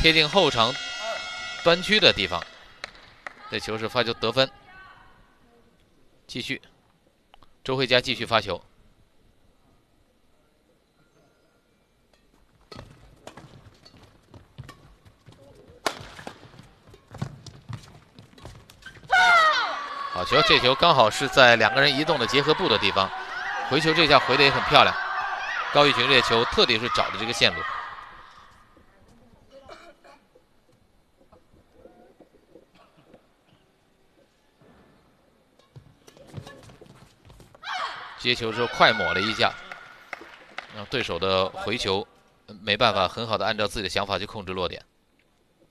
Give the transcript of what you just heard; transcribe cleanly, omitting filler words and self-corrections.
贴近后场端区的地方。这球是发球得分。继续，周慧佳继续发球。好球，这球刚好是在两个人移动的结合部的地方，回球这下回的也很漂亮。高玉群这球特地是找的这个线路。接球之后快抹了一下，让对手的回球没办法很好的按照自己的想法去控制落点。